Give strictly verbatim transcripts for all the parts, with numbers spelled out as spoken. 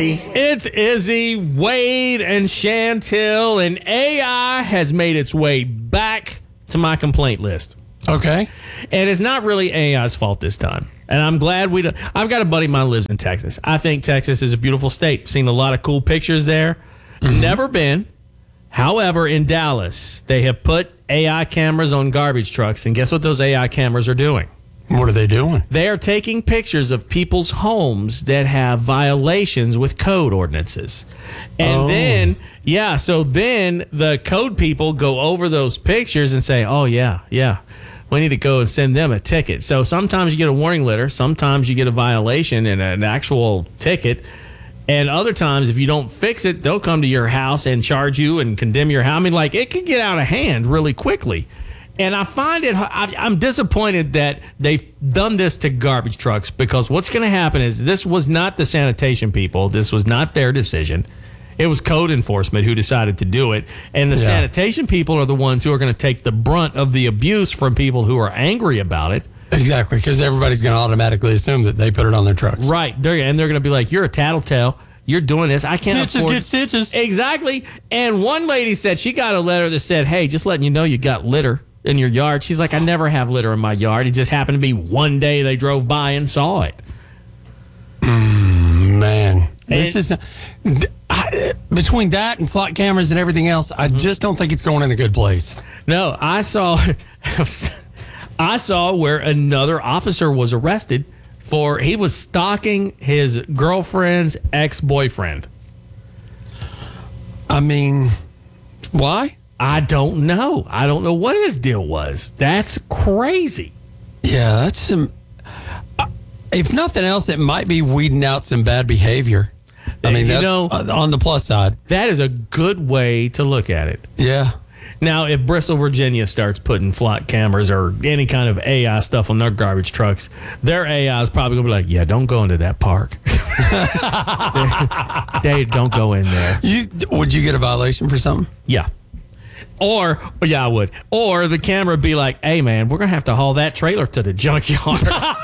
Izzy. It's Izzy, Wade, and Chantel, and A I has made its way back to my complaint list. Okay. And it's not really A I's fault this time. And I'm glad we don't. I've got a buddy of mine who lives in Texas. I think Texas is a beautiful state. Seen a lot of cool pictures there. Mm-hmm. Never been. However, in Dallas, they have put A I cameras on garbage trucks. And guess what those A I cameras are doing? What are they doing? They are taking pictures of people's homes that have violations with code ordinances. And oh. then, yeah, so then the code people go over those pictures and say, oh, yeah, yeah, we need to go and send them a ticket. So sometimes you get a warning letter. Sometimes you get a violation and an actual ticket. And other times, if you don't fix it, they'll come to your house and charge you and condemn your house. I mean, like, it can get out of hand really quickly. And I find it, I'm disappointed that they've done this to garbage trucks, because what's going to happen is this was not the sanitation people. This was not their decision. It was code enforcement who decided to do it. And the yeah. sanitation people are the ones who are going to take the brunt of the abuse from people who are angry about it. Exactly, because everybody's going to automatically assume that they put it on their trucks. Right. They're, and they're going to be like, you're a tattletale. You're doing this. I can't Snitches afford get stitches. Exactly. And one lady said she got a letter that said, hey, just letting you know you got litter in your yard. She's like, I never have litter in my yard. It just happened to be one day they drove by and saw it. Mm, man, this and, is I, between that and flock cameras and everything else. I mm-hmm. just don't think it's going in a good place. No, I saw, I saw where another officer was arrested for he was stalking his girlfriend's ex-boyfriend. I mean, why? I don't know. I don't know what his deal was. That's crazy. Yeah, that's some. Uh, if nothing else, it might be weeding out some bad behavior. I mean, you that's know, on the plus side. That is a good way to look at it. Yeah. Now, if Bristol, Virginia starts putting flock cameras or any kind of A I stuff on their garbage trucks, their A I is probably going to be like, yeah, don't go into that park. they, they don't go in there. You, would you get a violation for something? Yeah. Or, yeah, I would. Or the camera would be like, hey, man, we're going to have to haul that trailer to the junkyard.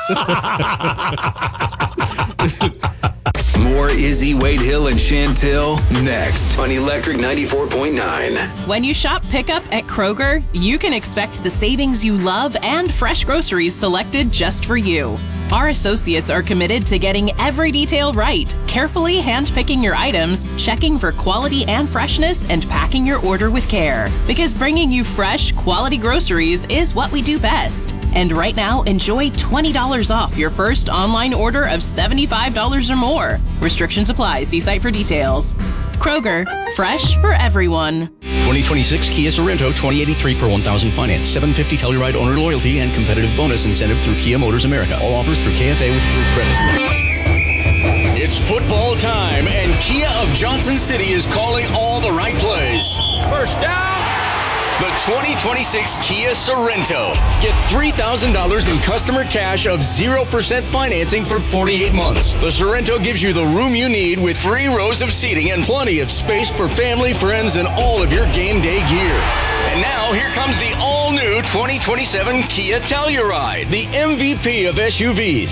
More Izzy, Wade Hill, and Chantel next on Electric ninety-four point nine. When you shop pickup at Kroger, you can expect the savings you love and fresh groceries selected just for you. Our associates are committed to getting every detail right, carefully handpicking your items, checking for quality and freshness, and packing your order with care. Because bringing you fresh, quality groceries is what we do best. And right now, enjoy twenty dollars off your first online order of seventy-five dollars or more. Restrictions apply. See site for details. Kroger, fresh for everyone. twenty twenty-six Kia Sorento, twenty eighty-three per one thousand finance, seven fifty Telluride owner loyalty, and competitive bonus incentive through Kia Motors America. All offers through K F A with approved credit. It's football time, and Kia of Johnson City is calling all the right plays. First down. The twenty twenty-six Kia Sorento. Get three thousand dollars in customer cash of zero percent financing for forty-eight months. The Sorento gives you the room you need with three rows of seating and plenty of space for family, friends, and all of your game day gear. And now, here comes the all-new twenty twenty-seven Kia Telluride, the M V P of S U Vs.